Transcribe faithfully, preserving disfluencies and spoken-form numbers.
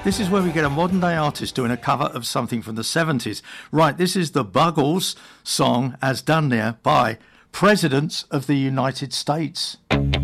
This is where we get a modern day artist doing a cover of something from the seventies. Right, this is the Buggles song as done there by Presidents of the United States.